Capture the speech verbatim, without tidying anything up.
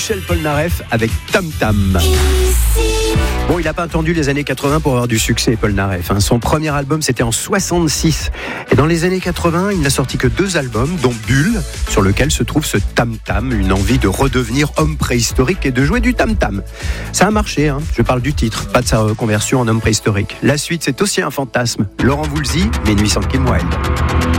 Michel Polnareff avec Tam Tam. Bon, il n'a pas attendu les années quatre-vingts pour avoir du succès, Polnareff. Hein. Son premier album, c'était en soixante-six. Et dans les années quatre-vingts, il n'a sorti que deux albums, dont Bulle, sur lequel se trouve ce tam-tam, une envie de redevenir homme préhistorique et de jouer du tam-tam. Ça a marché, hein. Je parle du titre, pas de sa reconversion en homme préhistorique. La suite, c'est aussi un fantasme. Laurent Voulzy, Minuit sans Kim Wilde.